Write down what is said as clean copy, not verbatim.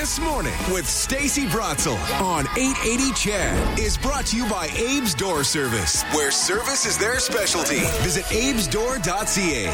This Morning with Stacey Bratzel on 880 Chad is brought to you by Abe's Door Service, where service is their specialty. Visit abesdoor.ca.